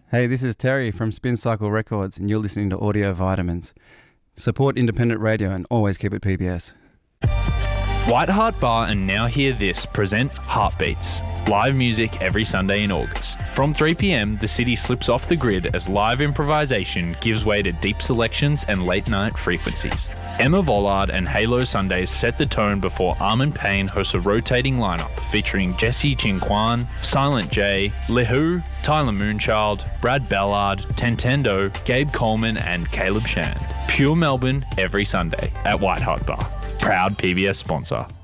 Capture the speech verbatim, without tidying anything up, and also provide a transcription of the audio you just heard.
Hey, this is Terry from Spin Cycle Records, and you're listening to Audio Vitamins. Support independent radio and always keep it P B S. White Hart Bar and Now Hear This present Heartbeats, live music every Sunday in August. From three p.m, the city slips off the grid as live improvisation gives way to deep selections and late-night frequencies. Emma Vollard and Halo Sundays set the tone before Armin Payne hosts a rotating lineup featuring Jesse Chinquan, Silent J, Lehu, Tyler Moonchild, Brad Ballard, Tentendo, Gabe Coleman and Caleb Shand. Pure Melbourne every Sunday at White Hart Bar. Proud P B S sponsor.